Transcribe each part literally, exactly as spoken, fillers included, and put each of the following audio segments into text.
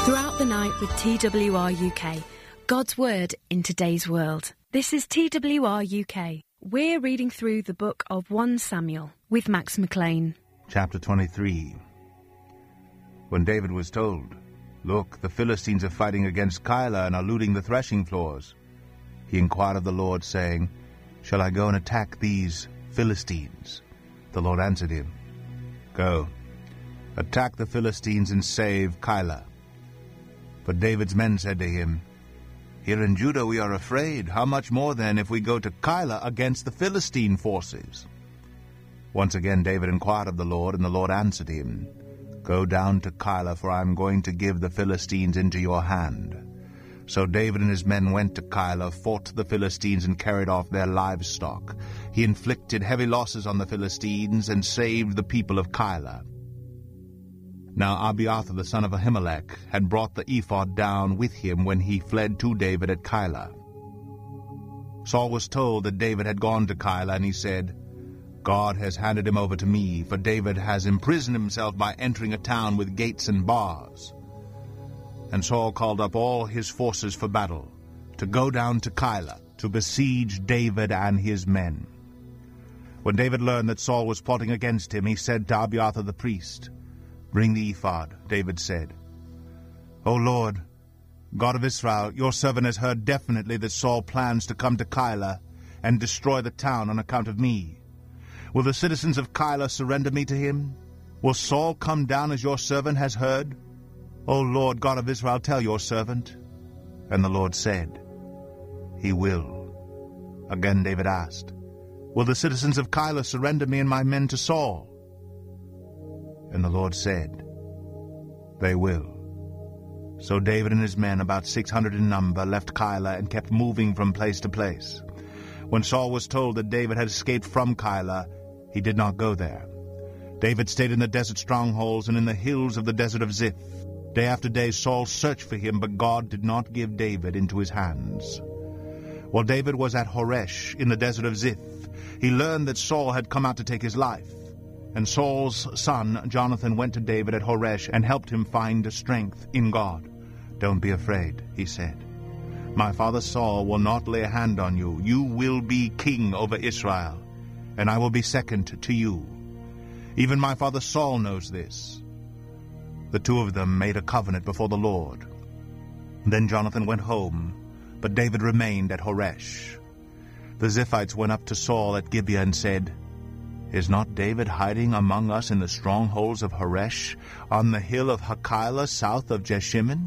Throughout the night with T W R U K, God's Word in today's world. This is T W R U K. We're reading through the book of First Samuel with Max McLean. Chapter twenty-three. When David was told, "Look, the Philistines are fighting against Keilah and are looting the threshing floors," he inquired of the Lord, saying, "Shall I go and attack these Philistines?" The Lord answered him, "Go, attack the Philistines and save Keilah." But David's men said to him, "Here in Judah we are afraid. How much more then if we go to Keilah against the Philistine forces?" Once again David inquired of the Lord, and the Lord answered him, "Go down to Keilah, for I am going to give the Philistines into your hand." So David and his men went to Keilah, fought the Philistines, and carried off their livestock. He inflicted heavy losses on the Philistines and saved the people of Keilah. Now Abiathar the son of Ahimelech had brought the ephod down with him when he fled to David at Keilah. Saul was told that David had gone to Keilah, and he said, "God has handed him over to me, for David has imprisoned himself by entering a town with gates and bars." And Saul called up all his forces for battle, to go down to Keilah, to besiege David and his men. When David learned that Saul was plotting against him, he said to Abiathar the priest, "Bring the ephod," David said. "O Lord, God of Israel, your servant has heard definitely that Saul plans to come to Keilah and destroy the town on account of me. Will the citizens of Keilah surrender me to him? Will Saul come down as your servant has heard? O Lord, God of Israel, tell your servant." And the Lord said, "He will." Again David asked, "Will the citizens of Keilah surrender me and my men to Saul?" And the Lord said, "They will." So David and his men, about six hundred in number, left Keilah and kept moving from place to place. When Saul was told that David had escaped from Keilah, he did not go there. David stayed in the desert strongholds and in the hills of the desert of Ziph. Day after day Saul searched for him, but God did not give David into his hands. While David was at Horesh in the desert of Ziph, he learned that Saul had come out to take his life. And Saul's son Jonathan went to David at Horesh and helped him find strength in God. "Don't be afraid," he said. "My father Saul will not lay a hand on you. You will be king over Israel, and I will be second to you. Even my father Saul knows this." The two of them made a covenant before the Lord. Then Jonathan went home, but David remained at Horesh. The Ziphites went up to Saul at Gibeah and said, "Is not David hiding among us in the strongholds of Horesh, on the hill of Hachilah, south of Jeshimon?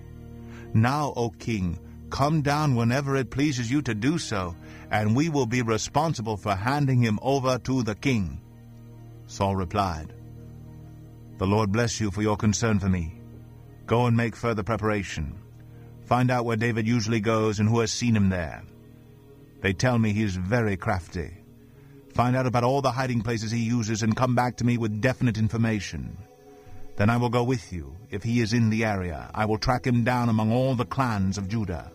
Now, O king, come down whenever it pleases you to do so, and we will be responsible for handing him over to the king." Saul replied, "The Lord bless you for your concern for me. Go and make further preparation. Find out where David usually goes and who has seen him there. They tell me he is very crafty. Find out about all the hiding places he uses and come back to me with definite information. Then I will go with you. If he is in the area, I will track him down among all the clans of Judah."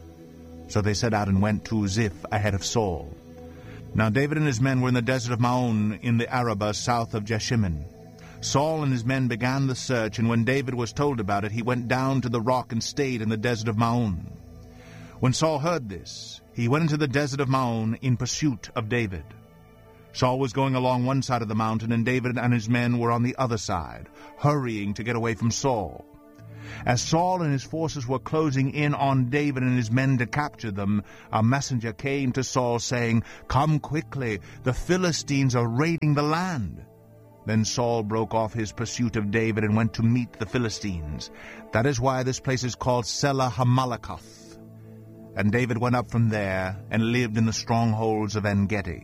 So they set out and went to Ziph ahead of Saul. Now David and his men were in the desert of Maon in the Arabah south of Jeshimon. Saul and his men began the search, and when David was told about it, he went down to the rock and stayed in the desert of Maon. When Saul heard this, he went into the desert of Maon in pursuit of David. Saul was going along one side of the mountain, and David and his men were on the other side, hurrying to get away from Saul. As Saul and his forces were closing in on David and his men to capture them, a messenger came to Saul saying, "Come quickly, the Philistines are raiding the land." Then Saul broke off his pursuit of David and went to meet the Philistines. That is why this place is called Selah Hamalakoth. And David went up from there and lived in the strongholds of En-Gedi.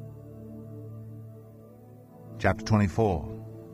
Chapter twenty-four.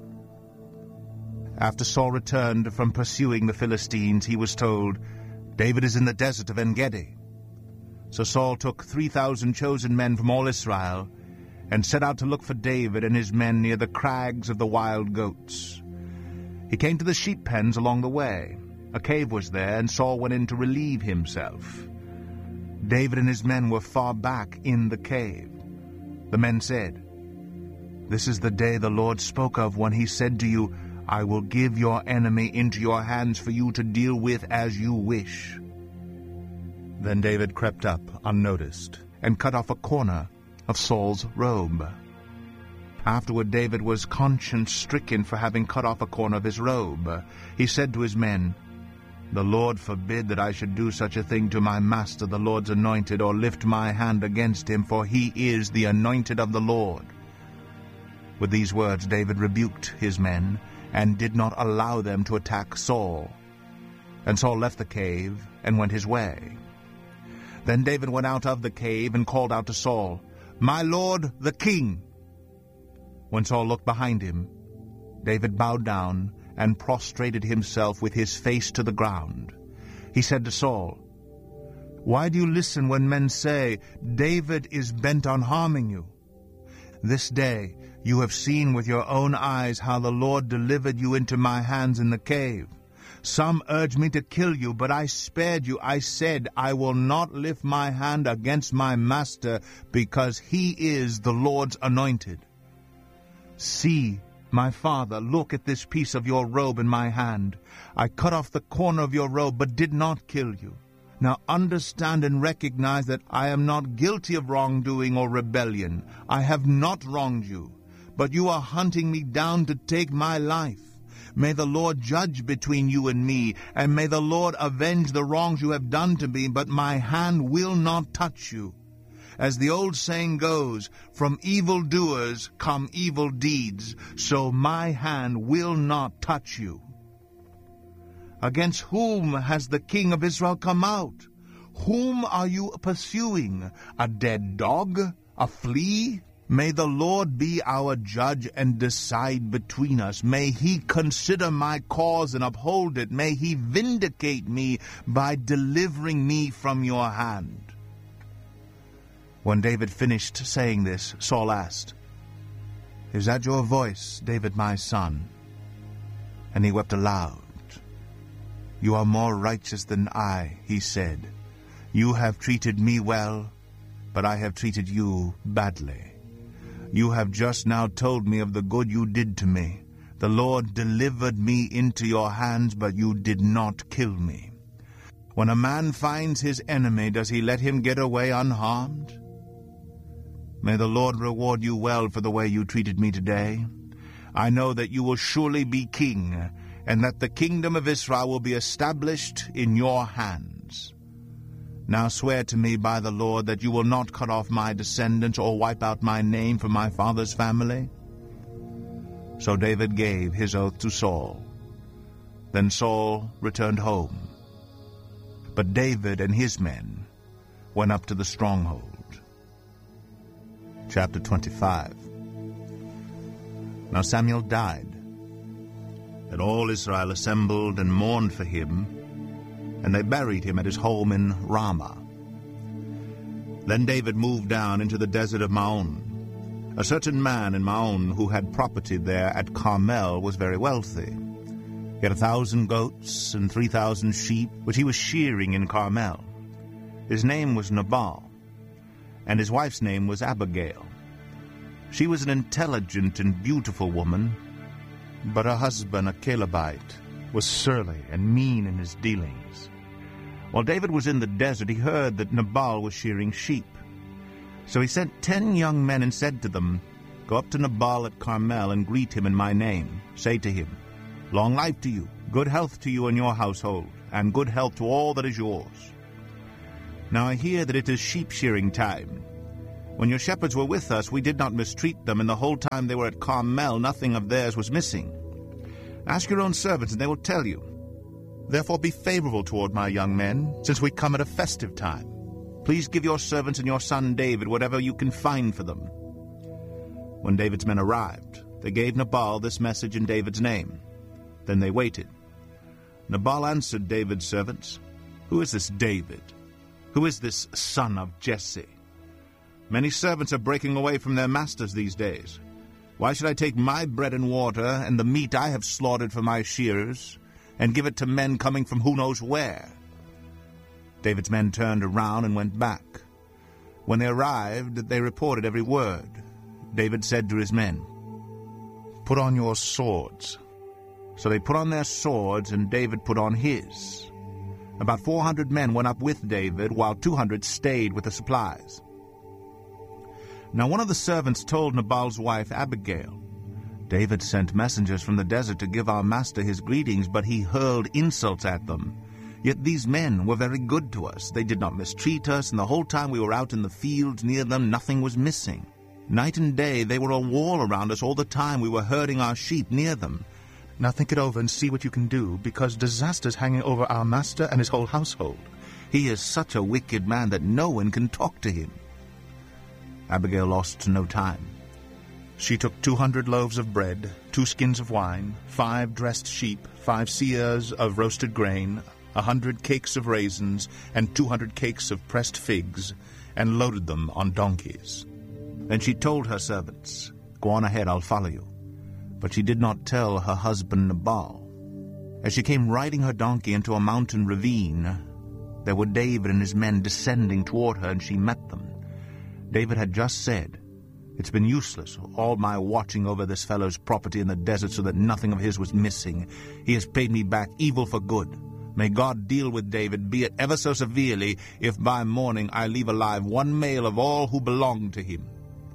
After Saul returned from pursuing the Philistines, he was told, "David is in the desert of En-Gedi." So Saul took three thousand chosen men from all Israel and set out to look for David and his men near the crags of the wild goats. He came to the sheep pens along the way. A cave was there, and Saul went in to relieve himself. David and his men were far back in the cave. The men said, "This is the day the Lord spoke of when he said to you, I will give your enemy into your hands for you to deal with as you wish." Then David crept up unnoticed and cut off a corner of Saul's robe. Afterward David was conscience-stricken for having cut off a corner of his robe. He said to his men, "The Lord forbid that I should do such a thing to my master, the Lord's anointed, or lift my hand against him, for he is the anointed of the Lord." With these words David rebuked his men, and did not allow them to attack Saul. And Saul left the cave and went his way. Then David went out of the cave and called out to Saul, "My lord, the king!" When Saul looked behind him, David bowed down and prostrated himself with his face to the ground. He said to Saul, "Why do you listen when men say, 'David is bent on harming you'? This day you have seen with your own eyes how the Lord delivered you into my hands in the cave. Some urged me to kill you, but I spared you. I said, I will not lift my hand against my master, because he is the Lord's anointed. See, my father, look at this piece of your robe in my hand. I cut off the corner of your robe, but did not kill you. Now understand and recognize that I am not guilty of wrongdoing or rebellion. I have not wronged you, but you are hunting me down to take my life. May the Lord judge between you and me, and may the Lord avenge the wrongs you have done to me, but my hand will not touch you. As the old saying goes, from evildoers come evil deeds, so my hand will not touch you. Against whom has the king of Israel come out? Whom are you pursuing? A dead dog? A flea? May the Lord be our judge and decide between us. May he consider my cause and uphold it. May he vindicate me by delivering me from your hand." When David finished saying this, Saul asked, "Is that your voice, David my son?" And he wept aloud. "You are more righteous than I," he said. "You have treated me well, but I have treated you badly. You have just now told me of the good you did to me. The Lord delivered me into your hands, but you did not kill me. When a man finds his enemy, does he let him get away unharmed? May the Lord reward you well for the way you treated me today. I know that you will surely be king, and that the kingdom of Israel will be established in your hands. Now swear to me by the Lord that you will not cut off my descendants or wipe out my name from my father's family." So David gave his oath to Saul. Then Saul returned home. But David and his men went up to the stronghold. Chapter twenty-five. Now Samuel died, and all Israel assembled and mourned for him, and they buried him at his home in Ramah. Then David moved down into the desert of Maon. A certain man in Maon who had property there at Carmel was very wealthy. He had a thousand goats and three thousand sheep, which he was shearing in Carmel. His name was Nabal, and his wife's name was Abigail. She was an intelligent and beautiful woman, but her husband, a Calebite, was surly and mean in his dealings. While David was in the desert, he heard that Nabal was shearing sheep. So he sent ten young men and said to them, "Go up to Nabal at Carmel and greet him in my name. Say to him, 'Long life to you, good health to you and your household, and good health to all that is yours. Now I hear that it is sheep-shearing time. When your shepherds were with us, we did not mistreat them, and the whole time they were at Carmel, nothing of theirs was missing. Ask your own servants, and they will tell you. Therefore be favorable toward my young men, since we come at a festive time. Please give your servants and your son David whatever you can find for them." When David's men arrived, they gave Nabal this message in David's name. Then they waited. Nabal answered David's servants, "Who is this David? Who is this son of Jesse? Many servants are breaking away from their masters these days. Why should I take my bread and water and the meat I have slaughtered for my shearers and give it to men coming from who knows where?" David's men turned around and went back. When they arrived, they reported every word. David said to his men, "Put on your swords." So they put on their swords, and David put on his. About four hundred men went up with David, while two hundred stayed with the supplies. Now one of the servants told Nabal's wife Abigail, David sent messengers from the desert to give our master his greetings, but he hurled insults at them. Yet these men were very good to us. They did not mistreat us, and the whole time we were out in the fields near them, nothing was missing. Night and day they were a wall around us all the time we were herding our sheep near them. Now think it over and see what you can do, because disaster's hanging over our master and his whole household. He is such a wicked man that no one can talk to him. Abigail lost no time. She took two hundred loaves of bread, two skins of wine, five dressed sheep, five seahs of roasted grain, a hundred cakes of raisins, and two hundred cakes of pressed figs, and loaded them on donkeys. Then she told her servants, Go on ahead, I'll follow you. But she did not tell her husband Nabal. As she came riding her donkey into a mountain ravine, there were David and his men descending toward her, and she met them. David had just said, It's been useless, all my watching over this fellow's property in the desert so that nothing of his was missing. He has paid me back evil for good. May God deal with David, be it ever so severely, if by morning I leave alive one male of all who belong to him.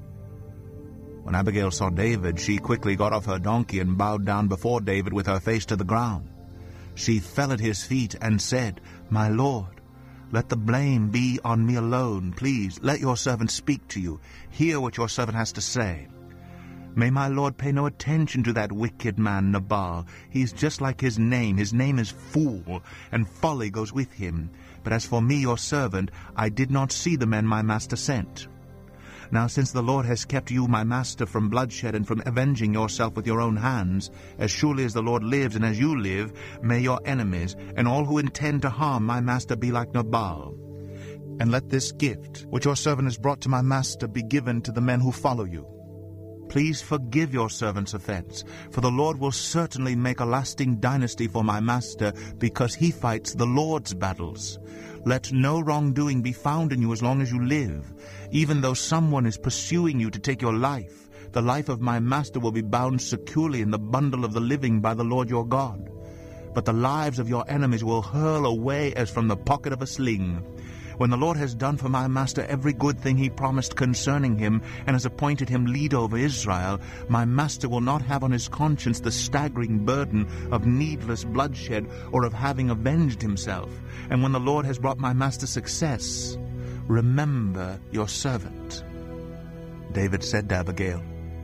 When Abigail saw David, she quickly got off her donkey and bowed down before David with her face to the ground. She fell at his feet and said, My lord, let the blame be on me alone. Please, let your servant speak to you. Hear what your servant has to say. May my lord pay no attention to that wicked man Nabal. He is just like his name. His name is Fool, and folly goes with him. But as for me, your servant, I did not see the men my master sent. Now since the Lord has kept you, my master, from bloodshed and from avenging yourself with your own hands, as surely as the Lord lives and as you live, may your enemies and all who intend to harm my master be like Nabal. And let this gift, which your servant has brought to my master, be given to the men who follow you. Please forgive your servant's offense, for the Lord will certainly make a lasting dynasty for my master, because he fights the Lord's battles. Let no wrongdoing be found in you as long as you live. Even though someone is pursuing you to take your life, the life of my master will be bound securely in the bundle of the living by the Lord your God. But the lives of your enemies will hurl away as from the pocket of a sling. When the Lord has done for my master every good thing he promised concerning him, and has appointed him lead over Israel, my master will not have on his conscience the staggering burden of needless bloodshed or of having avenged himself. And when the Lord has brought my master success, remember your servant. David said to Abigail,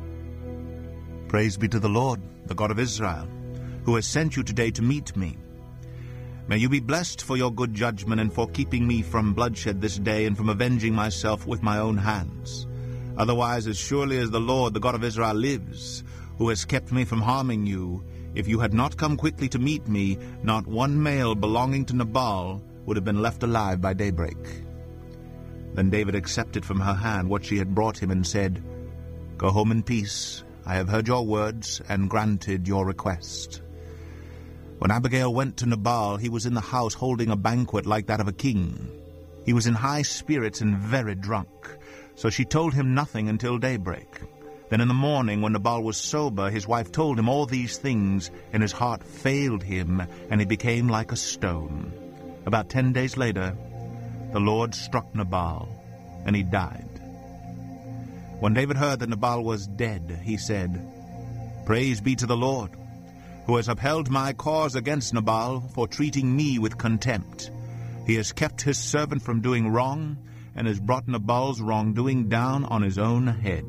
Praise be to the Lord, the God of Israel, who has sent you today to meet me. May you be blessed for your good judgment and for keeping me from bloodshed this day and from avenging myself with my own hands. Otherwise, as surely as the Lord, the God of Israel, lives, who has kept me from harming you, if you had not come quickly to meet me, not one male belonging to Nabal would have been left alive by daybreak. Then David accepted from her hand what she had brought him and said, Go home in peace. I have heard your words and granted your request. When Abigail went to Nabal, he was in the house holding a banquet like that of a king. He was in high spirits and very drunk, so she told him nothing until daybreak. Then in the morning, when Nabal was sober, his wife told him all these things, and his heart failed him, and he became like a stone. About ten days later, the Lord struck Nabal, and he died. When David heard that Nabal was dead, he said, Praise be to the Lord, who has upheld my cause against Nabal for treating me with contempt. He has kept his servant from doing wrong, and has brought Nabal's wrongdoing down on his own head.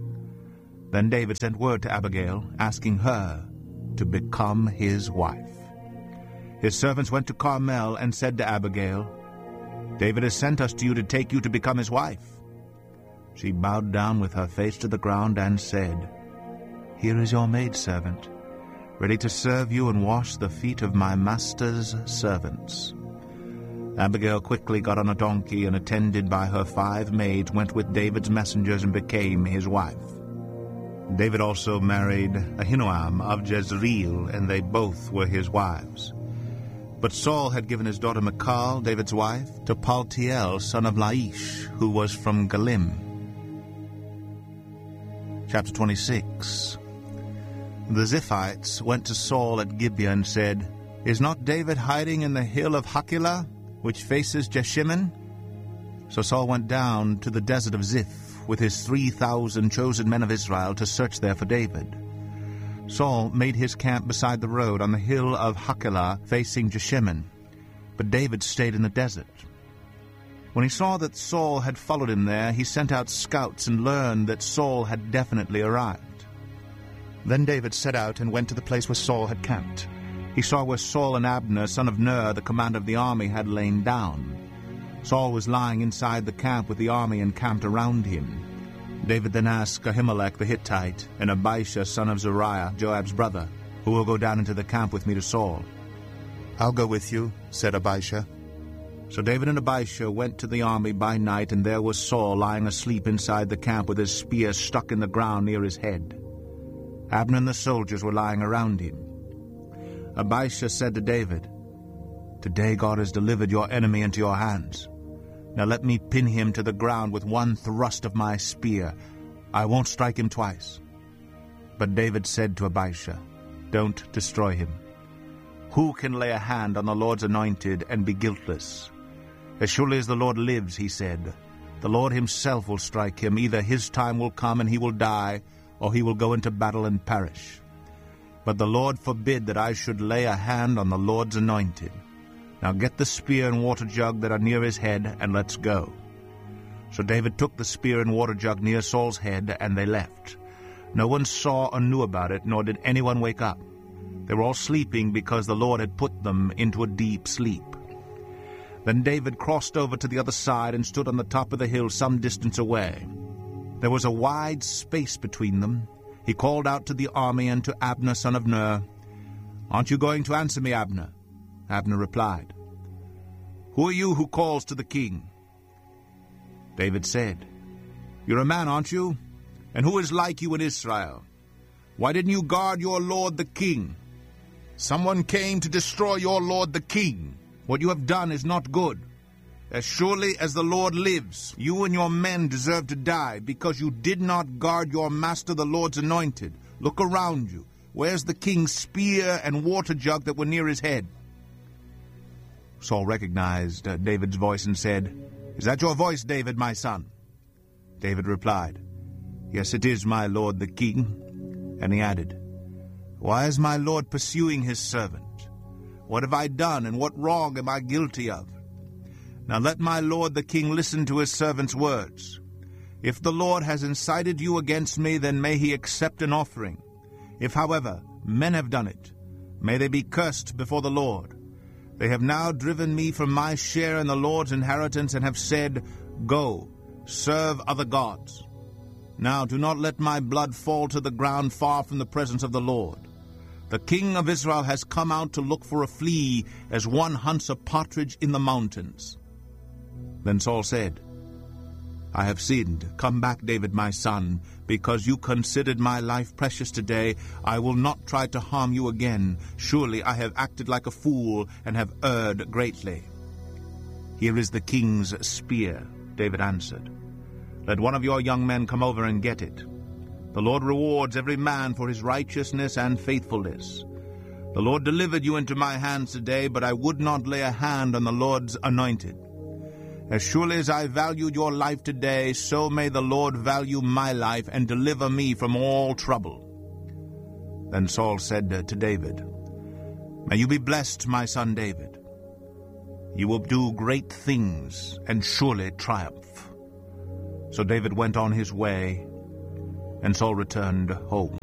Then David sent word to Abigail, asking her to become his wife. His servants went to Carmel and said to Abigail, David has sent us to you to take you to become his wife. She bowed down with her face to the ground and said, Here is your maidservant, ready to serve you and wash the feet of my master's servants. Abigail quickly got on a donkey and, attended by her five maids, went with David's messengers and became his wife. David also married Ahinoam of Jezreel, and they both were his wives. But Saul had given his daughter Michal, David's wife, to Paltiel, son of Laish, who was from Galim. Chapter twenty-six. The Ziphites went to Saul at Gibeah and said, Is not David hiding in the hill of Hachilah, which faces Jeshimon? So Saul went down to the desert of Ziph with his three thousand chosen men of Israel to search there for David. Saul made his camp beside the road on the hill of Hachilah facing Jeshimon, but David stayed in the desert. When he saw that Saul had followed him there, he sent out scouts and learned that Saul had definitely arrived. Then David set out and went to the place where Saul had camped. He saw where Saul and Abner, son of Ner, the commander of the army, had lain down. Saul was lying inside the camp with the army encamped around him. David then asked Ahimelech the Hittite and Abishai, son of Zeruiah, Joab's brother, Who will go down into the camp with me to Saul? I'll go with you, said Abishai. So David and Abishai went to the army by night, and there was Saul lying asleep inside the camp with his spear stuck in the ground near his head. Abner and the soldiers were lying around him. Abishai said to David, Today God has delivered your enemy into your hands. Now let me pin him to the ground with one thrust of my spear. I won't strike him twice. But David said to Abishai, Don't destroy him. Who can lay a hand on the Lord's anointed and be guiltless? As surely as the Lord lives, he said, the Lord himself will strike him. Either his time will come and he will die, or he will go into battle and perish. But the Lord forbid that I should lay a hand on the Lord's anointed. Now get the spear and water jug that are near his head, and let's go. So David took the spear and water jug near Saul's head, and they left. No one saw or knew about it, nor did anyone wake up. They were all sleeping because the Lord had put them into a deep sleep. Then David crossed over to the other side and stood on the top of the hill some distance away. There was a wide space between them. He called out to the army and to Abner, son of Ner, Aren't you going to answer me, Abner? Abner replied, Who are you who calls to the king? David said, You're a man, aren't you? And who is like you in Israel? Why didn't you guard your lord the king? Someone came to destroy your lord the king. What you have done is not good. As surely as the Lord lives, you and your men deserve to die, because you did not guard your master the Lord's anointed. Look around you. Where's the king's spear and water jug that were near his head? Saul recognized uh, David's voice and said, Is that your voice, David, my son? David replied, Yes, it is, my lord the king. And he added, Why is my lord pursuing his servant? What have I done, and what wrong am I guilty of? Now let my lord the king listen to his servant's words. If the Lord has incited you against me, then may he accept an offering. If, however, men have done it, may they be cursed before the Lord. They have now driven me from my share in the Lord's inheritance and have said, Go, serve other gods. Now do not let my blood fall to the ground far from the presence of the Lord. The king of Israel has come out to look for a flea as one hunts a partridge in the mountains. Then Saul said, I have sinned. Come back, David, my son. Because you considered my life precious today, I will not try to harm you again. Surely I have acted like a fool and have erred greatly. Here is the king's spear, David answered. Let one of your young men come over and get it. The Lord rewards every man for his righteousness and faithfulness. The Lord delivered you into my hands today, but I would not lay a hand on the Lord's anointed. As surely as I valued your life today, so may the Lord value my life and deliver me from all trouble. Then Saul said to David, May you be blessed, my son David. You will do great things and surely triumph. So David went on his way, and Saul returned home.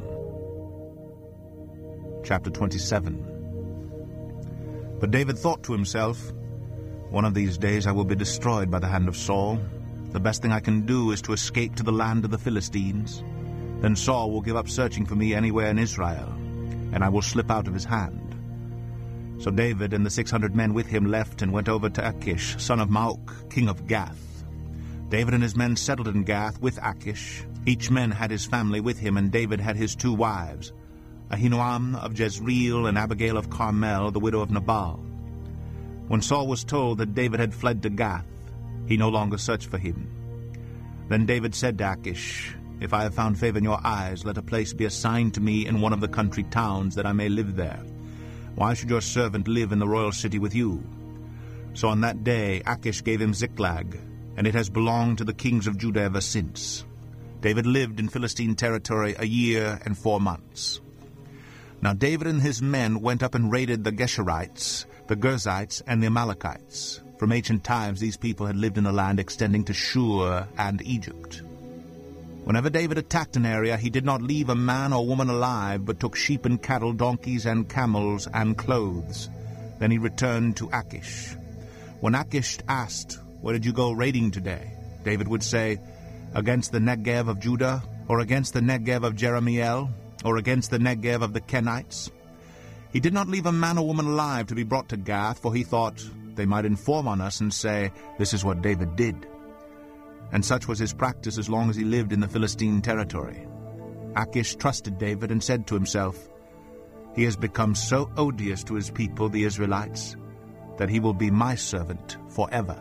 Chapter twenty-seven. But David thought to himself, One of these days I will be destroyed by the hand of Saul. The best thing I can do is to escape to the land of the Philistines. Then Saul will give up searching for me anywhere in Israel, and I will slip out of his hand. So David and the six hundred men with him left and went over to Achish, son of Maok, king of Gath. David and his men settled in Gath with Achish. Each man had his family with him, and David had his two wives, Ahinoam of Jezreel and Abigail of Carmel, the widow of Nabal. When Saul was told that David had fled to Gath, he no longer searched for him. Then David said to Achish, If I have found favor in your eyes, let a place be assigned to me in one of the country towns, that I may live there. Why should your servant live in the royal city with you?" So on that day Achish gave him Ziklag, and it has belonged to the kings of Judah ever since. David lived in Philistine territory a year and four months. Now David and his men went up and raided the Geshurites, the Girzites, and the Amalekites. From ancient times these people had lived in a land extending to Shur and Egypt. Whenever David attacked an area, he did not leave a man or woman alive, but took sheep and cattle, donkeys and camels, and clothes. Then he returned to Achish. When Achish asked, "Where did you go raiding today?" David would say, "Against the Negev of Judah, or against the Negev of Jeremiel, or against the Negev of the Kenites." He did not leave a man or woman alive to be brought to Gath, for he thought, "They might inform on us and say, 'This is what David did.'" And such was his practice as long as he lived in the Philistine territory. Achish trusted David and said to himself, "He has become so odious to his people, the Israelites, that he will be my servant forever."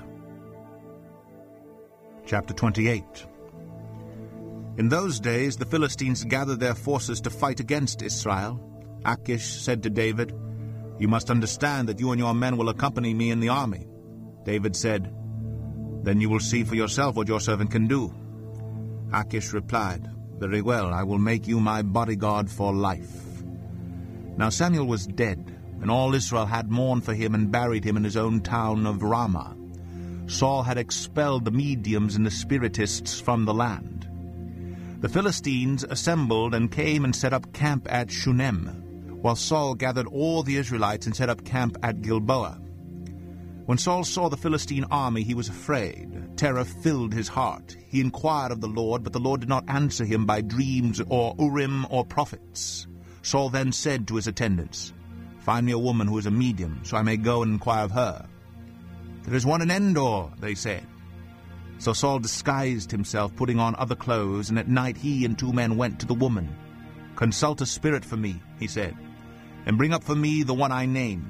Chapter twenty-eight. In those days the Philistines gathered their forces to fight against Israel. Achish said to David, "You must understand that you and your men will accompany me in the army." David said, "Then you will see for yourself what your servant can do." Achish replied, "Very well, I will make you my bodyguard for life." Now Samuel was dead, and all Israel had mourned for him and buried him in his own town of Ramah. Saul had expelled the mediums and the spiritists from the land. The Philistines assembled and came and set up camp at Shunem, while Saul gathered all the Israelites and set up camp at Gilboa. When Saul saw the Philistine army, he was afraid. Terror filled his heart. He inquired of the Lord, but the Lord did not answer him by dreams or Urim or prophets. Saul then said to his attendants, "Find me a woman who is a medium, so I may go and inquire of her." "There is one in Endor," they said. So Saul disguised himself, putting on other clothes, and at night he and two men went to the woman. "Consult a spirit for me," he said, "and bring up for me the one I name."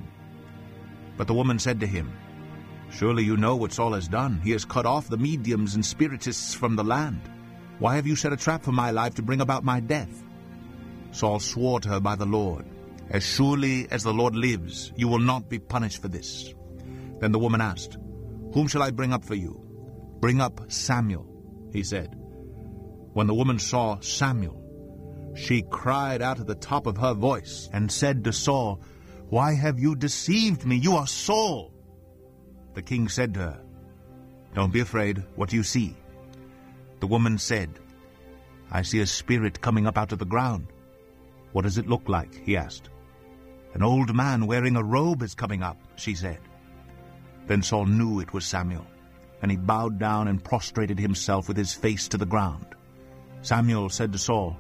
But the woman said to him, "Surely you know what Saul has done. He has cut off the mediums and spiritists from the land. Why have you set a trap for my life to bring about my death?" Saul swore to her by the Lord, "As surely as the Lord lives, you will not be punished for this." Then the woman asked, "Whom shall I bring up for you?" "Bring up Samuel," he said. When the woman saw Samuel, she cried out at the top of her voice and said to Saul, "Why have you deceived me? You are Saul." The king said to her, "Don't be afraid. What do you see?" The woman said, "I see a spirit coming up out of the ground." "What does it look like?" he asked. "An old man wearing a robe is coming up," she said. Then Saul knew it was Samuel, and he bowed down and prostrated himself with his face to the ground. Samuel said to Saul,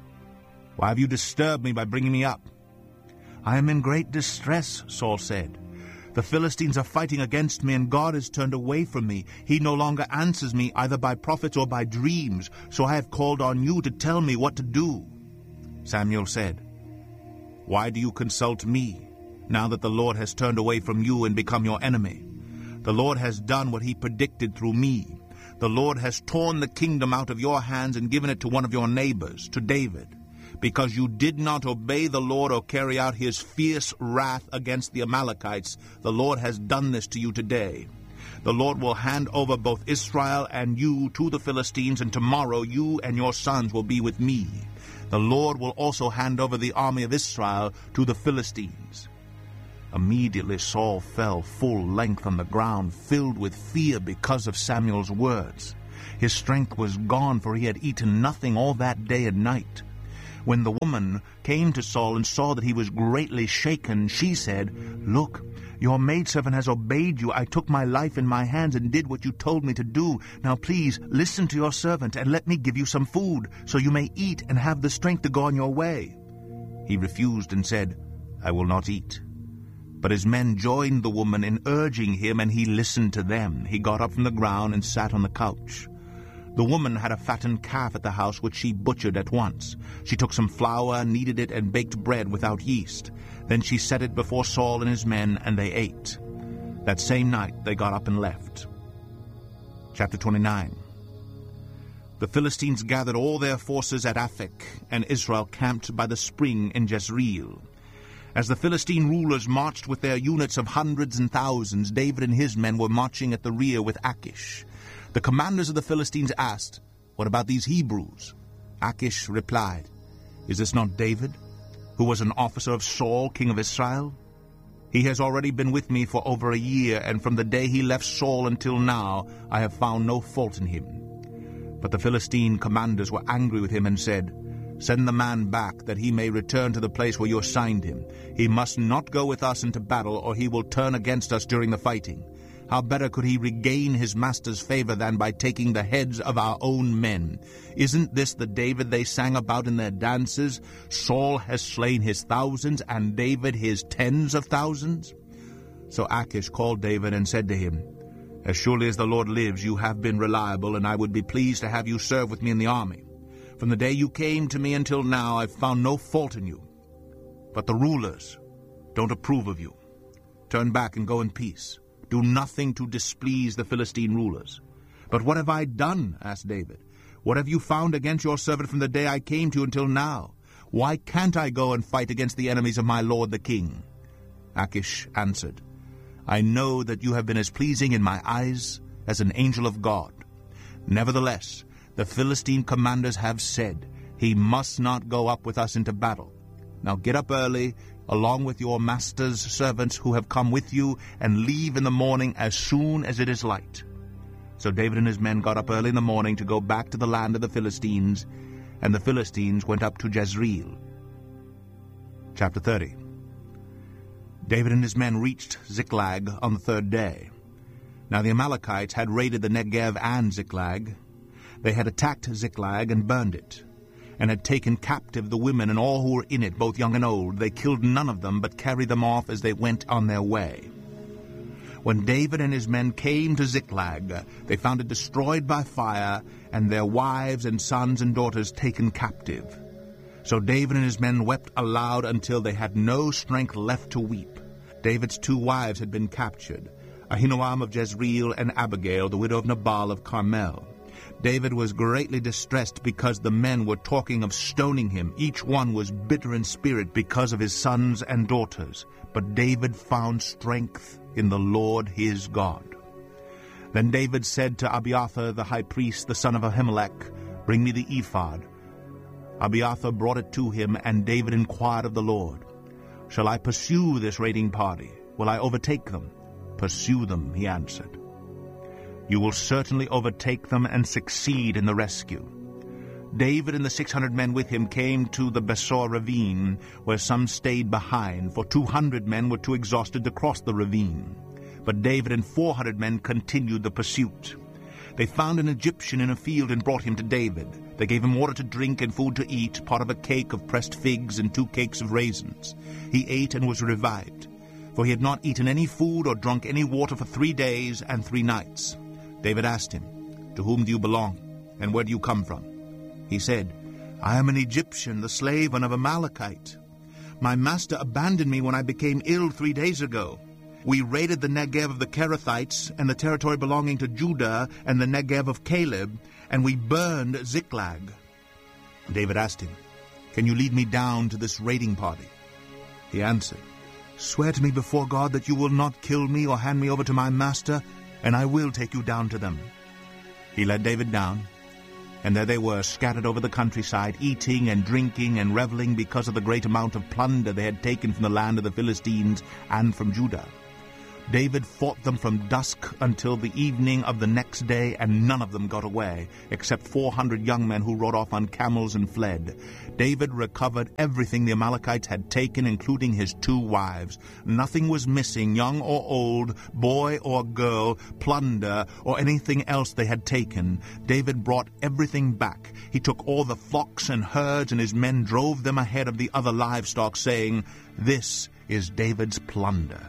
"Why have you disturbed me by bringing me up?" "I am in great distress," Saul said. "The Philistines are fighting against me, and God has turned away from me. He no longer answers me either by prophets or by dreams, so I have called on you to tell me what to do." Samuel said, "Why do you consult me, now that the Lord has turned away from you and become your enemy? The Lord has done what he predicted through me. The Lord has torn the kingdom out of your hands and given it to one of your neighbors, to David. Because you did not obey the Lord or carry out his fierce wrath against the Amalekites, the Lord has done this to you today. The Lord will hand over both Israel and you to the Philistines, and tomorrow you and your sons will be with me. The Lord will also hand over the army of Israel to the Philistines." Immediately Saul fell full length on the ground, filled with fear because of Samuel's words. His strength was gone, for he had eaten nothing all that day and night. When the woman came to Saul and saw that he was greatly shaken, she said, "Look, your maidservant has obeyed you. I took my life in my hands and did what you told me to do. Now please listen to your servant and let me give you some food, so you may eat and have the strength to go on your way." He refused and said, "I will not eat." But his men joined the woman in urging him, and he listened to them. He got up from the ground and sat on the couch. The woman had a fattened calf at the house, which she butchered at once. She took some flour, kneaded it, and baked bread without yeast. Then she set it before Saul and his men, and they ate. That same night they got up and left. Chapter twenty-nine. The Philistines gathered all their forces at Aphek, and Israel camped by the spring in Jezreel. As the Philistine rulers marched with their units of hundreds and thousands, David and his men were marching at the rear with Achish. The commanders of the Philistines asked, "What about these Hebrews?" Achish replied, "Is this not David, who was an officer of Saul, king of Israel? He has already been with me for over a year, and from the day he left Saul until now I have found no fault in him." But the Philistine commanders were angry with him and said, "Send the man back, that he may return to the place where you assigned him. He must not go with us into battle, or he will turn against us during the fighting. How better could he regain his master's favor than by taking the heads of our own men? Isn't this the David they sang about in their dances? Saul has slain his thousands, and David his tens of thousands?" So Achish called David and said to him, "As surely as the Lord lives, you have been reliable, and I would be pleased to have you serve with me in the army. From the day you came to me until now, I've found no fault in you. But the rulers don't approve of you. Turn back and go in peace. Do nothing to displease the Philistine rulers." "But what have I done?" asked David. "What have you found against your servant from the day I came to you until now? Why can't I go and fight against the enemies of my lord the king?" Achish answered, "I know that you have been as pleasing in my eyes as an angel of God. Nevertheless, the Philistine commanders have said, 'He must not go up with us into battle.' Now get up early, along with your master's servants who have come with you, and leave in the morning as soon as it is light." So David and his men got up early in the morning to go back to the land of the Philistines, and the Philistines went up to Jezreel. Chapter thirty. David and his men reached Ziklag on the third day. Now the Amalekites had raided the Negev and Ziklag. They had attacked Ziklag and burned it, and had taken captive the women and all who were in it, both young and old. They killed none of them, but carried them off as they went on their way. When David and his men came to Ziklag, they found it destroyed by fire, and their wives and sons and daughters taken captive. So David and his men wept aloud until they had no strength left to weep. David's two wives had been captured, Ahinoam of Jezreel and Abigail, the widow of Nabal of Carmel. David was greatly distressed because the men were talking of stoning him. Each one was bitter in spirit because of his sons and daughters. But David found strength in the Lord his God. Then David said to Abiathar the high priest, the son of Ahimelech, "Bring me the ephod." Abiathar brought it to him, and David inquired of the Lord, "Shall I pursue this raiding party? Will I overtake them?" "Pursue them," he answered. "You will certainly overtake them and succeed in the rescue." David and the six hundred men with him came to the Besor ravine, where some stayed behind, for two hundred men were too exhausted to cross the ravine. But David and four hundred men continued the pursuit. They found an Egyptian in a field and brought him to David. They gave him water to drink and food to eat, part of a cake of pressed figs and two cakes of raisins. He ate and was revived, for he had not eaten any food or drunk any water for three days and three nights. David asked him, "To whom do you belong, and where do you come from?" He said, "I am an Egyptian, the slave of an Amalekite. My master abandoned me when I became ill three days ago. We raided the Negev of the Kerethites and the territory belonging to Judah and the Negev of Caleb, and we burned Ziklag." David asked him, "Can you lead me down to this raiding party?" He answered, "Swear to me before God that you will not kill me or hand me over to my master, and I will take you down to them." He led David down, and there they were, scattered over the countryside, eating and drinking and reveling because of the great amount of plunder they had taken from the land of the Philistines and from Judah. David fought them from dusk until the evening of the next day, and none of them got away, except four hundred young men who rode off on camels and fled. David recovered everything the Amalekites had taken, including his two wives. Nothing was missing, young or old, boy or girl, plunder, or anything else they had taken. David brought everything back. He took all the flocks and herds, and his men drove them ahead of the other livestock, saying, "This is David's plunder."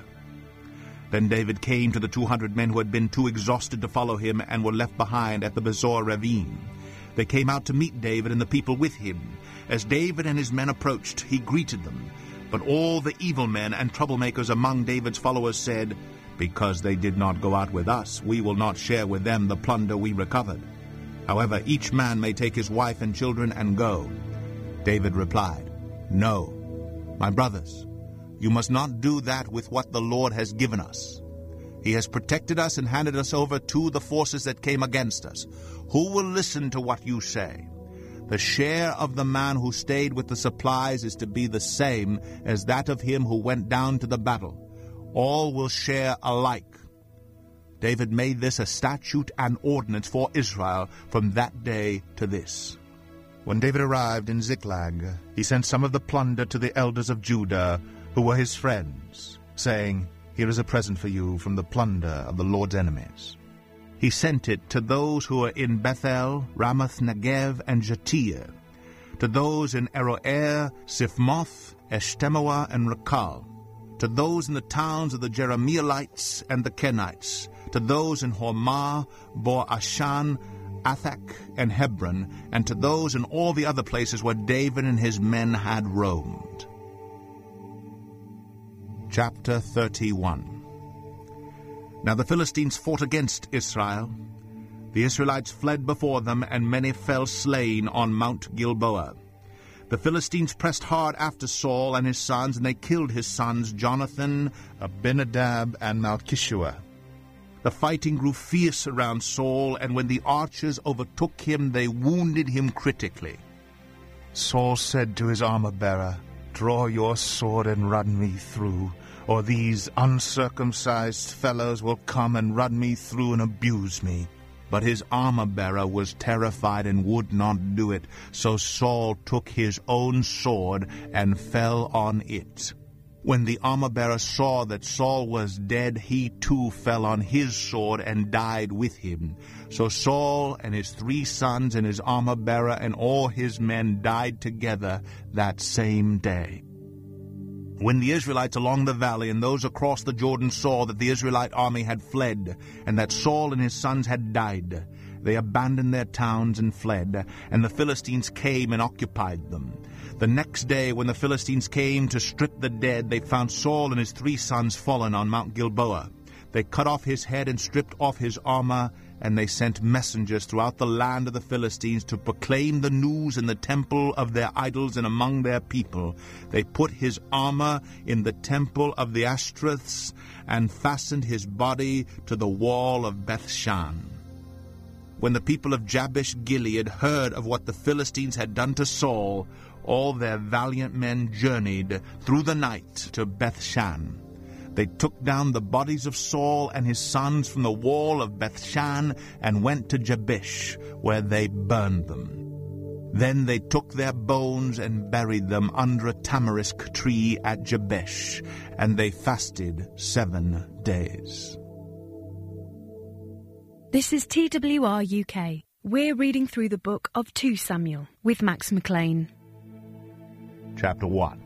Then David came to the two hundred men who had been too exhausted to follow him and were left behind at the Besor ravine. They came out to meet David and the people with him. As David and his men approached, he greeted them. But all the evil men and troublemakers among David's followers said, "Because they did not go out with us, we will not share with them the plunder we recovered." However, each man may take his wife and children and go." David replied, "No, my brothers, you must not do that with what the Lord has given us. He has protected us and handed us over to the forces that came against us. Who will listen to what you say? The share of the man who stayed with the supplies is to be the same as that of him who went down to the battle. All will share alike." David made this a statute and ordinance for Israel from that day to this. When David arrived in Ziklag, he sent some of the plunder to the elders of Judah, who were his friends, saying, "Here is a present for you from the plunder of the Lord's enemies." He sent it to those who were in Bethel, Ramoth Negev, and Jattir, to those in Aroer, Siphmoth, Eshtemoa, and Rakal, to those in the towns of the Jerahmeelites and the Kenites, to those in Hormah, Bor-Ashan, Athak, and Hebron, and to those in all the other places where David and his men had roamed. Chapter thirty-one. Now the Philistines fought against Israel. The Israelites fled before them, and many fell slain on Mount Gilboa. The Philistines pressed hard after Saul and his sons, and they killed his sons Jonathan, Abinadab, and Malchishua. The fighting grew fierce around Saul, and when the archers overtook him, they wounded him critically. Saul said to his armor-bearer, "Draw your sword and run me through, or these uncircumcised fellows will come and run me through and abuse me." But his armor-bearer was terrified and would not do it. So Saul took his own sword and fell on it. When the armor-bearer saw that Saul was dead, he too fell on his sword and died with him. So Saul and his three sons and his armor-bearer and all his men died together that same day. When the Israelites along the valley and those across the Jordan saw that the Israelite army had fled, and that Saul and his sons had died, they abandoned their towns and fled, and the Philistines came and occupied them. The next day, when the Philistines came to strip the dead, they found Saul and his three sons fallen on Mount Gilboa. They cut off his head and stripped off his armor, and they sent messengers throughout the land of the Philistines to proclaim the news in the temple of their idols and among their people. They put his armor in the temple of the Ashtoreths and fastened his body to the wall of Bethshan. When the people of Jabesh Gilead heard of what the Philistines had done to Saul, all their valiant men journeyed through the night to Bethshan. They took down the bodies of Saul and his sons from the wall of Bethshan and went to Jabesh, where they burned them. Then they took their bones and buried them under a tamarisk tree at Jabesh, and they fasted seven days. This is T W R U K. We're reading through the book of Second Samuel with Max McLean. Chapter one.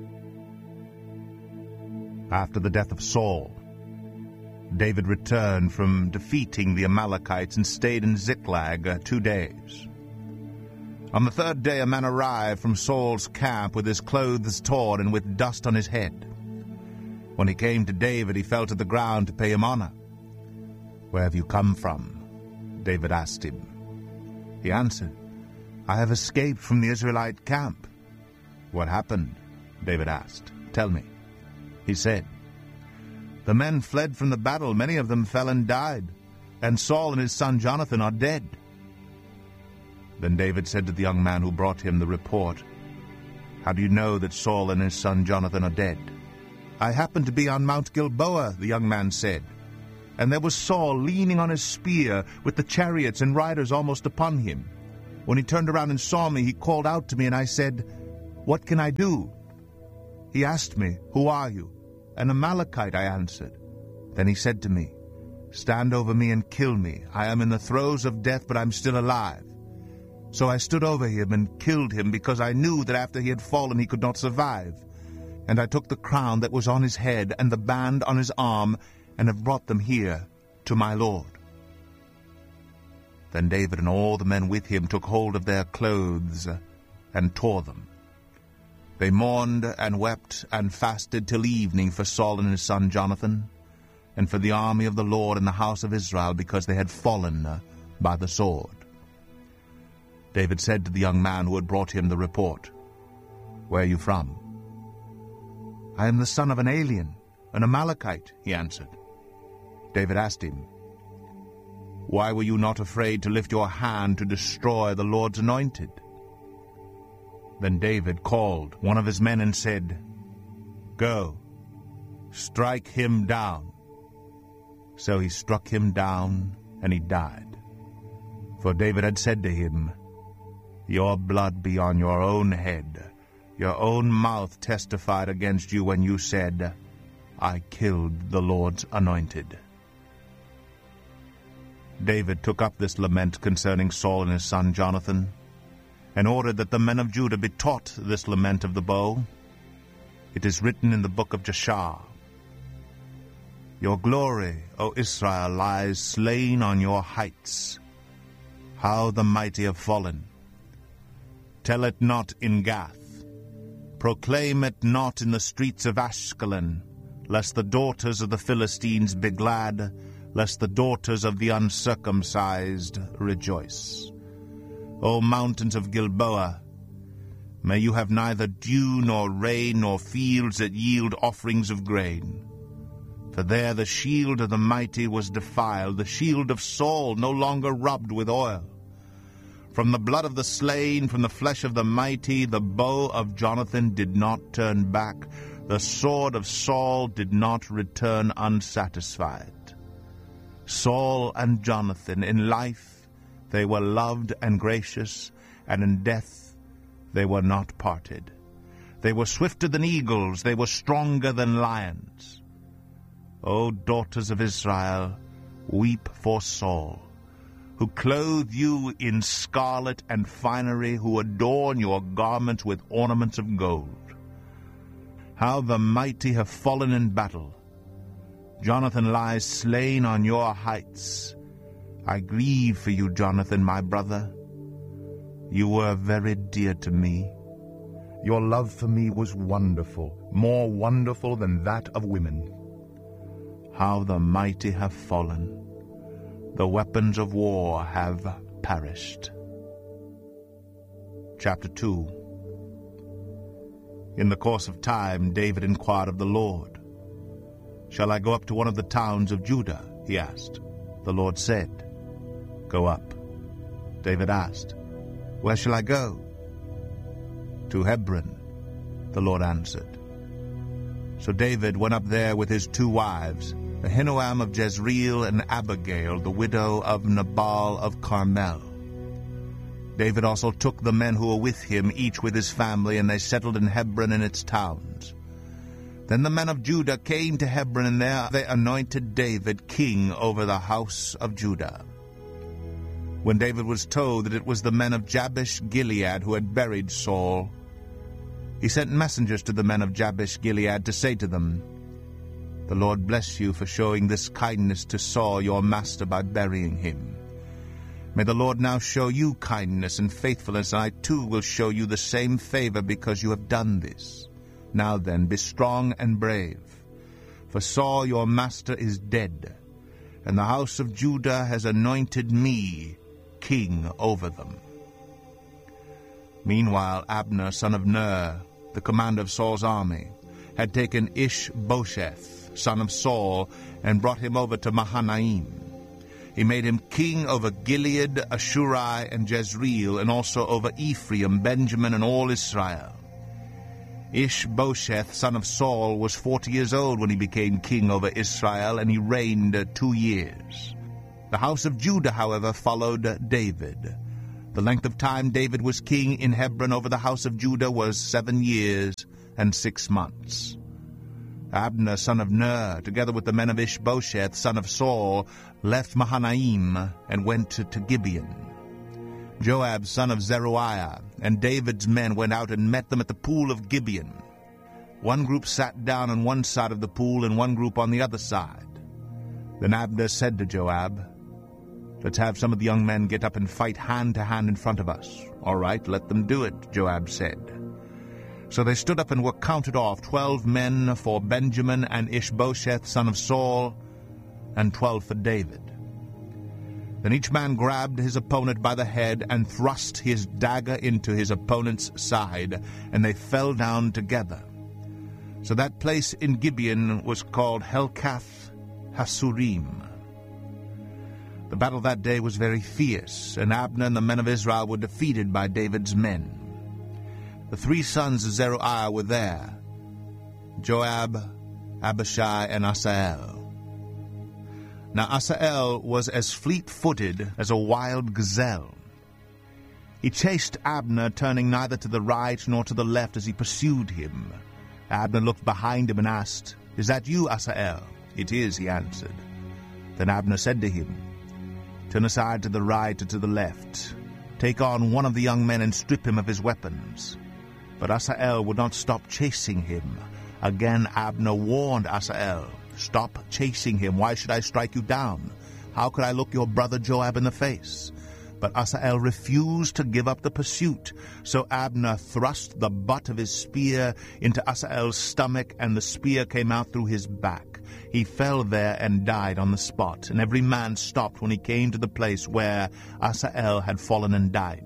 After the death of Saul, David returned from defeating the Amalekites and stayed in Ziklag uh, two days. On the third day a man arrived from Saul's camp with his clothes torn and with dust on his head. When he came to David, he fell to the ground to pay him honor. "Where have you come from?" David asked him. He answered, "I have escaped from the Israelite camp." "What happened?" David asked. "Tell me." He said, "The men fled from the battle. Many of them fell and died, and Saul and his son Jonathan are dead." Then David said to the young man who brought him the report, "How do you know that Saul and his son Jonathan are dead?" "I happened to be on Mount Gilboa," the young man said, "and there was Saul leaning on his spear with the chariots and riders almost upon him. When he turned around and saw me, he called out to me, and I said, 'What can I do?' He asked me, 'Who are you?' 'An Amalekite,' I answered. Then he said to me, 'Stand over me and kill me. I am in the throes of death, but I'm still alive.' So I stood over him and killed him, because I knew that after he had fallen he could not survive. And I took the crown that was on his head and the band on his arm, and have brought them here to my Lord." Then David and all the men with him took hold of their clothes and tore them. They mourned and wept and fasted till evening for Saul and his son Jonathan, and for the army of the Lord and the house of Israel, because they had fallen by the sword. David said to the young man who had brought him the report, "Where are you from?" "I am the son of an alien, an Amalekite," he answered. David asked him, "Why were you not afraid to lift your hand to destroy the Lord's anointed?" Then David called one of his men and said, "Go, strike him down." So he struck him down, and he died. For David had said to him, "Your blood be on your own head. Your own mouth testified against you when you said, 'I killed the Lord's anointed.'" David took up this lament concerning Saul and his son Jonathan, and ordered that the men of Judah be taught this lament of the bow. It is written in the book of Jashar, "Your glory, O Israel, lies slain on your heights. How the mighty have fallen! Tell it not in Gath. Proclaim it not in the streets of Ashkelon, lest the daughters of the Philistines be glad, lest the daughters of the uncircumcised rejoice. O mountains of Gilboa, may you have neither dew nor rain nor fields that yield offerings of grain. For there the shield of the mighty was defiled, the shield of Saul no longer rubbed with oil. From the blood of the slain, from the flesh of the mighty, the bow of Jonathan did not turn back, the sword of Saul did not return unsatisfied. Saul and Jonathan, in life they were loved and gracious, and in death they were not parted. They were swifter than eagles, they were stronger than lions. O daughters of Israel, weep for Saul, who clothe you in scarlet and finery, who adorn your garments with ornaments of gold. How the mighty have fallen in battle! Jonathan lies slain on your heights. I grieve for you, Jonathan, my brother. You were very dear to me. Your love for me was wonderful, more wonderful than that of women. How the mighty have fallen! The weapons of war have perished. Chapter two. In the course of time, David inquired of the Lord. "Shall I go up to one of the towns of Judah?" he asked. The Lord said, "Go up." David asked, "Where shall I go?" "To Hebron," the Lord answered. So David went up there with his two wives, Ahinoam of Jezreel and Abigail, the widow of Nabal of Carmel. David also took the men who were with him, each with his family, and they settled in Hebron and its towns. Then the men of Judah came to Hebron, and there they anointed David king over the house of Judah. When David was told that it was the men of Jabesh Gilead who had buried Saul, he sent messengers to the men of Jabesh Gilead to say to them, "The Lord bless you for showing this kindness to Saul your master by burying him. May the Lord now show you kindness and faithfulness, and I too will show you the same favor because you have done this. Now then, be strong and brave, for Saul your master is dead, and the house of Judah has anointed me king over them." Meanwhile Abner, son of Ner, the commander of Saul's army, had taken Ish-bosheth, son of Saul, and brought him over to Mahanaim. He made him king over Gilead, Ashuri, and Jezreel, and also over Ephraim, Benjamin, and all Israel. Ish-bosheth, son of Saul, was forty years old when he became king over Israel, and he reigned two years. The house of Judah, however, followed David. The length of time David was king in Hebron over the house of Judah was seven years and six months. Abner, son of Ner, together with the men of Ish-bosheth, son of Saul, left Mahanaim and went to Gibeon. Joab, son of Zeruiah, and David's men went out and met them at the pool of Gibeon. One group sat down on one side of the pool and one group on the other side. Then Abner said to Joab, "Let's have some of the young men get up and fight hand to hand in front of us." "All right, let them do it," Joab said. So they stood up and were counted off, twelve men for Benjamin and Ish-bosheth, son of Saul, and twelve for David. Then each man grabbed his opponent by the head and thrust his dagger into his opponent's side, and they fell down together. So that place in Gibeon was called Helkath Hasurim. The battle that day was very fierce, and Abner and the men of Israel were defeated by David's men. The three sons of Zeruiah were there, Joab, Abishai, and Asahel. Now Asahel was as fleet-footed as a wild gazelle. He chased Abner, turning neither to the right nor to the left as he pursued him. Abner looked behind him and asked, "Is that you, Asahel?" "It is," he answered. Then Abner said to him, "Turn aside to the right or to the left. Take on one of the young men and strip him of his weapons." But Asahel would not stop chasing him. Again Abner warned Asahel, "Stop chasing him. Why should I strike you down? How could I look your brother Joab in the face?" But Asahel refused to give up the pursuit. So Abner thrust the butt of his spear into Asahel's stomach, and the spear came out through his back. He fell there and died on the spot, and every man stopped when he came to the place where Asahel had fallen and died.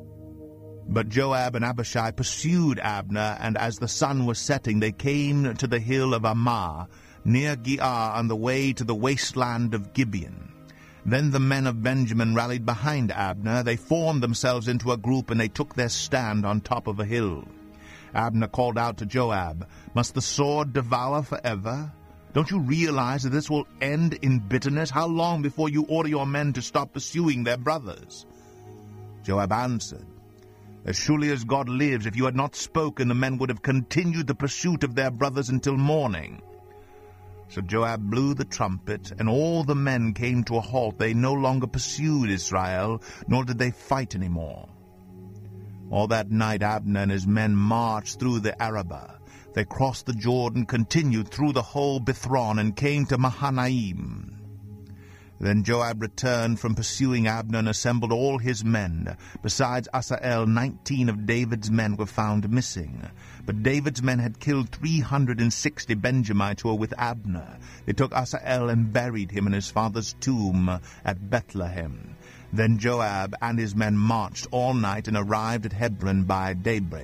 But Joab and Abishai pursued Abner, and as the sun was setting, they came to the hill of Ammah, near Giah, on the way to the wasteland of Gibeon. Then the men of Benjamin rallied behind Abner. They formed themselves into a group, and they took their stand on top of a hill. Abner called out to Joab, "Must the sword devour forever? Don't you realize that this will end in bitterness? How long before you order your men to stop pursuing their brothers?" Joab answered, "As surely as God lives, if you had not spoken, the men would have continued the pursuit of their brothers until morning." So Joab blew the trumpet, and all the men came to a halt. They no longer pursued Israel, nor did they fight any more. All that night Abner and his men marched through the Arabah. They crossed the Jordan, continued through the whole Bithron, and came to Mahanaim. Then Joab returned from pursuing Abner and assembled all his men. Besides Asahel, nineteen of David's men were found missing. But David's men had killed three hundred and sixty Benjamites who were with Abner. They took Asahel and buried him in his father's tomb at Bethlehem. Then Joab and his men marched all night and arrived at Hebron by daybreak.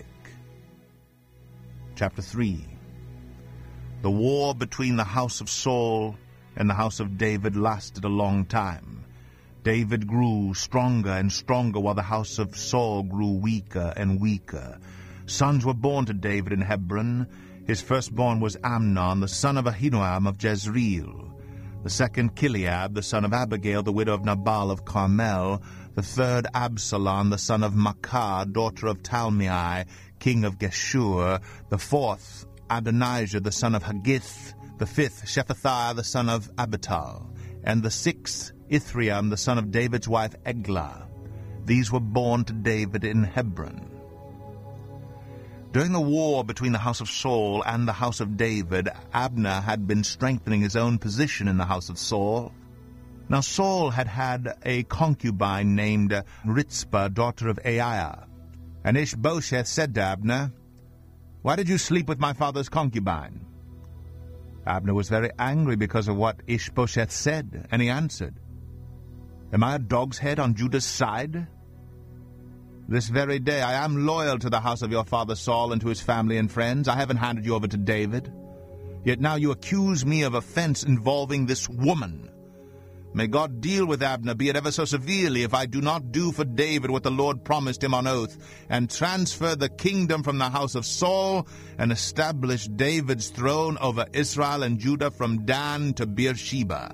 Chapter three. The war between the house of Saul and the house of David lasted a long time. David grew stronger and stronger, while the house of Saul grew weaker and weaker. Sons were born to David in Hebron. His firstborn was Amnon, the son of Ahinoam of Jezreel. The second, Chileab, the son of Abigail, the widow of Nabal of Carmel. The third, Absalom, the son of Maacah, daughter of Talmai, king of Geshur. The fourth, Adonijah, the son of Haggith. The fifth, Shephatiah, the son of Abital. And the sixth, Ithream, the son of David's wife Eglah. These were born to David in Hebron. During the war between the house of Saul and the house of David, Abner had been strengthening his own position in the house of Saul. Now Saul had had a concubine named Rizpah, daughter of Aiah. And Ishbosheth said to Abner, "Why did you sleep with my father's concubine?" Abner was very angry because of what Ishbosheth said, and he answered, "Am I a dog's head on Judah's side? This very day I am loyal to the house of your father Saul and to his family and friends. I haven't handed you over to David. Yet now you accuse me of offense involving this woman. May God deal with Abner, be it ever so severely, if I do not do for David what the Lord promised him on oath, and transfer the kingdom from the house of Saul, and establish David's throne over Israel and Judah from Dan to Beersheba."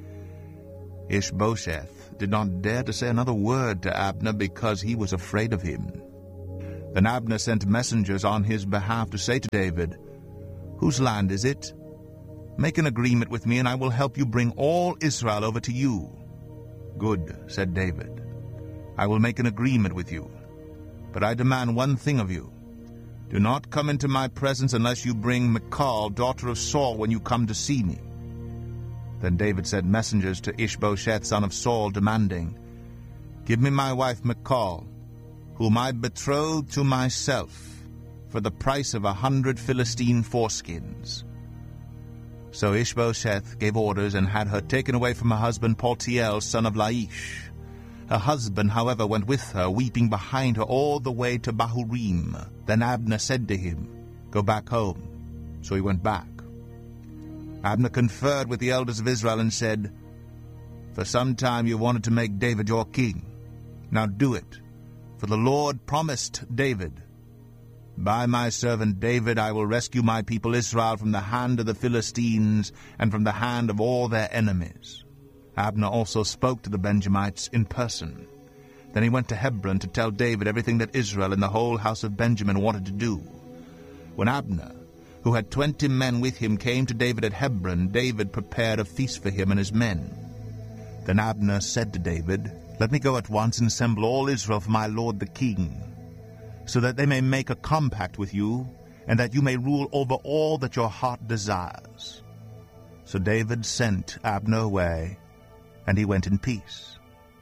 Ishbosheth did not dare to say another word to Abner because he was afraid of him. Then Abner sent messengers on his behalf to say to David, "Whose land is it? Make an agreement with me, and I will help you bring all Israel over to you." "Good," said David. "I will make an agreement with you. But I demand one thing of you. Do not come into my presence unless you bring Michal, daughter of Saul, when you come to see me." Then David sent messengers to Ishbosheth, son of Saul, demanding, "Give me my wife Michal, whom I betrothed to myself, for the price of a hundred Philistine foreskins." So Ishbosheth gave orders and had her taken away from her husband Paltiel, son of Laish. Her husband, however, went with her, weeping behind her all the way to Bahurim. Then Abner said to him, "Go back home." So he went back. Abner conferred with the elders of Israel and said, "For some time you wanted to make David your king. Now do it, for the Lord promised David, 'By my servant David I will rescue my people Israel from the hand of the Philistines and from the hand of all their enemies.'" Abner also spoke to the Benjamites in person. Then he went to Hebron to tell David everything that Israel and the whole house of Benjamin wanted to do. When Abner, who had twenty men with him, came to David at Hebron, David prepared a feast for him and his men. Then Abner said to David, "Let me go at once and assemble all Israel for my lord the king, so that they may make a compact with you, and that you may rule over all that your heart desires." So David sent Abner away, and he went in peace.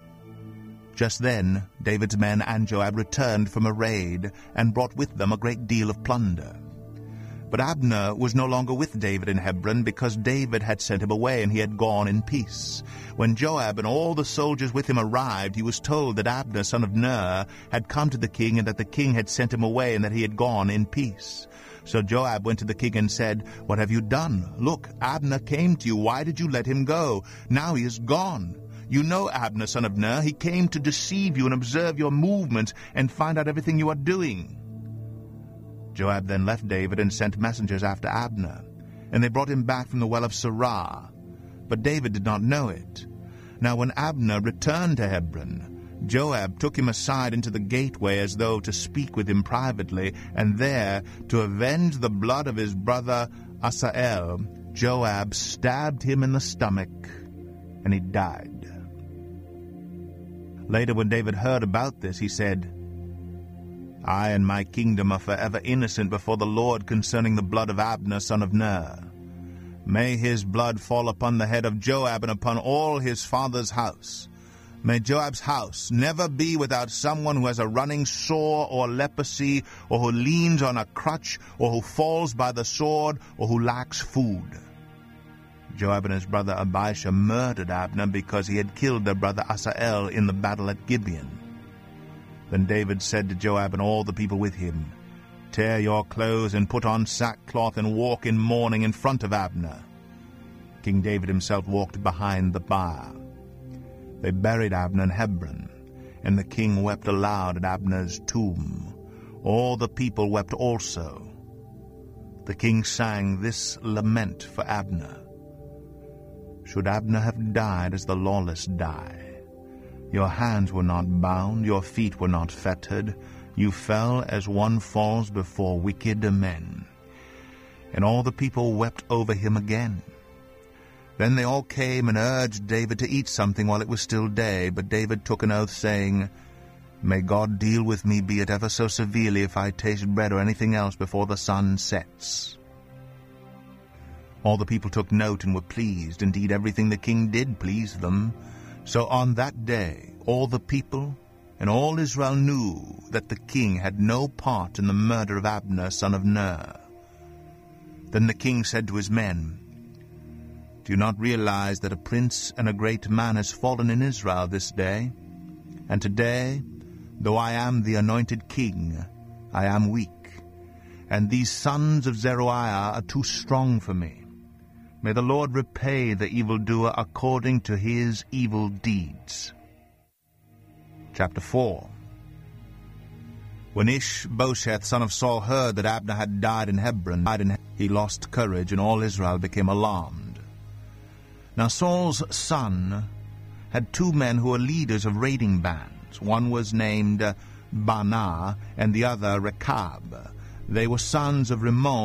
Just then David's men and Joab returned from a raid, and brought with them a great deal of plunder. But Abner was no longer with David in Hebron, because David had sent him away, and he had gone in peace. When Joab and all the soldiers with him arrived, he was told that Abner, son of Ner, had come to the king, and that the king had sent him away, and that he had gone in peace. So Joab went to the king and said, "What have you done? Look, Abner came to you. Why did you let him go? Now he is gone. You know Abner, son of Ner. He came to deceive you and observe your movements and find out everything you are doing." Joab then left David and sent messengers after Abner, and they brought him back from the well of Sirah. But David did not know it. Now when Abner returned to Hebron, Joab took him aside into the gateway as though to speak with him privately, and there, to avenge the blood of his brother Asael, Joab stabbed him in the stomach, and he died. Later, when David heard about this, he said, "I and my kingdom are forever innocent before the Lord concerning the blood of Abner, son of Ner. May his blood fall upon the head of Joab and upon all his father's house. May Joab's house never be without someone who has a running sore or leprosy, or who leans on a crutch, or who falls by the sword, or who lacks food." Joab and his brother Abishai murdered Abner because he had killed their brother Asael in the battle at Gibeon. Then David said to Joab and all the people with him, "Tear your clothes and put on sackcloth and walk in mourning in front of Abner." King David himself walked behind the bier. They buried Abner in Hebron, and the king wept aloud at Abner's tomb. All the people wept also. The king sang this lament for Abner: "Should Abner have died as the lawless die? Your hands were not bound, your feet were not fettered. You fell as one falls before wicked men." And all the people wept over him again. Then they all came and urged David to eat something while it was still day, but David took an oath, saying, "May God deal with me, be it ever so severely, if I taste bread or anything else before the sun sets." All the people took note and were pleased. Indeed, everything the king did pleased them. So on that day all the people and all Israel knew that the king had no part in the murder of Abner, son of Ner. Then the king said to his men, "Do you not realize that a prince and a great man has fallen in Israel this day? And today, though I am the anointed king, I am weak, and these sons of Zeruiah are too strong for me. May the Lord repay the evildoer according to his evil deeds." Chapter four. When Ishbosheth, son of Saul, heard that Abner had died in Hebron, he lost courage, and all Israel became alarmed. Now Saul's son had two men who were leaders of raiding bands. One was named Baanah, and the other Rechab. They were sons of Rimmon,